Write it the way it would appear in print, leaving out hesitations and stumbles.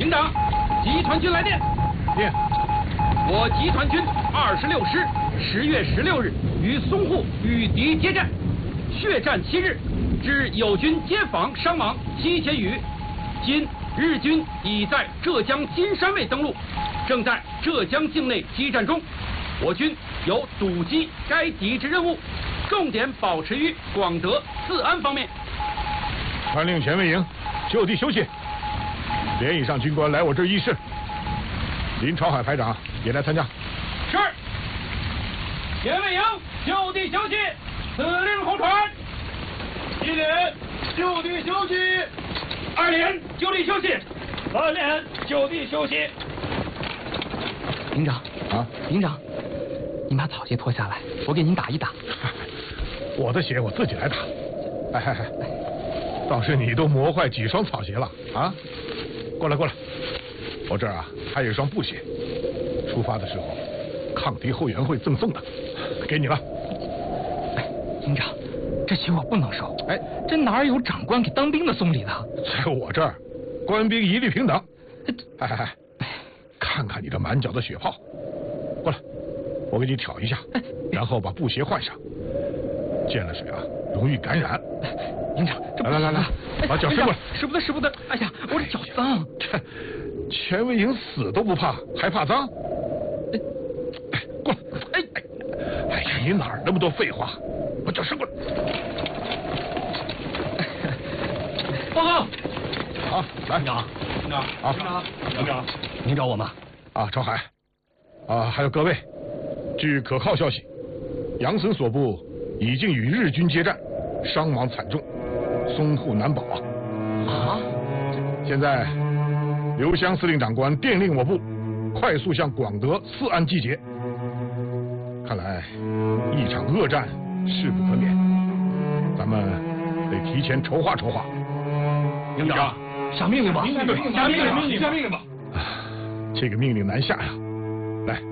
营长，集团军来电。 电。 我集团军26师10月16日与淞沪与敌接战，血战7日，致友军皆访伤亡7000余。今日军已在浙江金山卫登陆，正在浙江境内激战中。我军有堵击该敌之任务，重点保持于广德、四安方面。 传令前卫营就地休息。连以上军官来我这儿议事。林朝海排长也来参加。 是。前卫营就地休息，此令后传。1连就地休息，2连就地休息，3连就地休息。 营长啊， 营长，您把草鞋脱下来，我给您打一打。 我的鞋我自己来打。哎，倒是你都磨坏几双草鞋了啊！过来，我这儿啊还有一双布鞋，出发的时候抗敌后援会赠送的，给你了。 营长，这鞋我不能收。这哪有长官给当兵的送礼的？ 在我这儿，官兵一律平等。看看你这满脚的血泡，过来，我给你挑一下，然后把布鞋换上。溅了水啊，容易感染。 营长，这来，把脚伸过来。 使不得！哎呀，我这脚脏。 前卫营死都不怕，还怕脏？过来！哎呀，你哪儿那么多废话？把脚伸过来。 报告。 好，来， 营长， 好， 您找我吗？ 啊，朝海，还有各位，据可靠消息，杨森所部已经与日军接战，伤亡惨重，淞沪难保啊！现在刘湘司令长官电令我部快速向广德、四安集结。看来一场恶战势不可免，咱们得提前筹划筹划。 营长，下命令吧！ 下命令吧！这个命令难下呀。